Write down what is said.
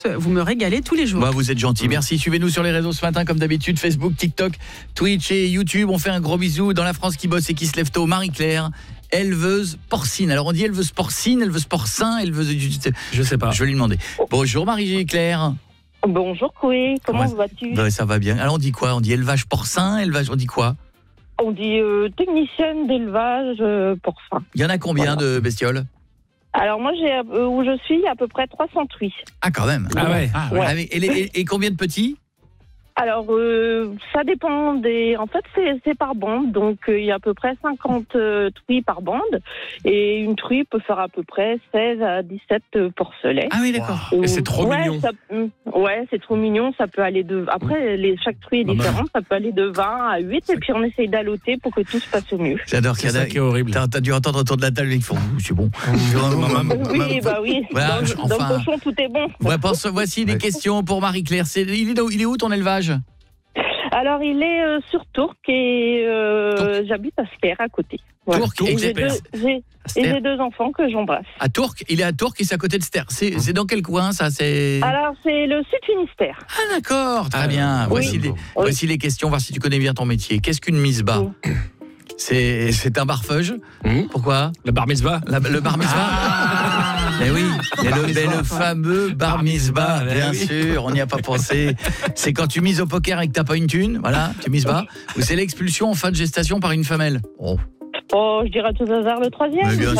Vous me régalez tous les jours. Bah, vous êtes gentil, merci. Suivez-nous sur les réseaux ce matin comme d'habitude, Facebook, TikTok, Twitch et YouTube. On fait un gros bisou dans la France qui bosse et qui se lève tôt. Marie-Claire, éleveuse porcine. Alors on dit éleveuse porcine, éleveuse porcin, éleveuse... Je sais pas. Je vais lui demander. Bonjour Marie-Claire. Bonjour Chloé, comment vas-tu? Bah, ça va bien. Alors on dit quoi? On dit élevage porcin, élevage, on dit quoi? On dit technicienne d'élevage porcin. Il y en a combien de bestioles? Alors moi, où je suis, à peu près 300 truies. Ah quand même. Ah ouais. Ouais. Et combien de petits? Alors, ça dépend des... En fait, c'est par bande, donc il y a à peu près 50 truies par bande, et une truie peut faire à peu près 16 à 17 porcelets. Ah oui, d'accord. Et c'est trop mignon. Ouais, c'est trop mignon, ça peut aller de... Après, chaque truie est différente, ça peut aller de 20 à 8, et puis on essaye d'alloter pour que tout se passe au mieux. J'adore. C'est ça qui est horrible. T'as dû entendre autour de la table, ils font c'est bon. Oui, bah oui, Voilà, dans le cochon, tout est bon. Ouais, voici des questions pour Marie-Claire. Il est où ton élevage? Alors, il est sur Tourc et j'habite à Sker, à côté. Voilà. Tourc, et j'ai deux enfants que j'embrasse. À Tourc, il est à Tourc et c'est à côté de Ster. C'est dans quel coin ça? Alors, c'est le Sud-Finistère. Ah d'accord, très bien. Voici les questions, voir si tu connais bien ton métier. Qu'est-ce qu'une mise-bas? C'est un barfeuge. Pourquoi? Le bar mitzvah. Le bar mitzvah. Mais oui, le fameux bar mitzvah, bien sûr, on n'y a pas pensé. C'est quand tu mises au poker et que t'as pas une thune, voilà, tu mises bas. Ou c'est l'expulsion en fin de gestation par une femelle. Oh, je dirais tout hasard le 3e.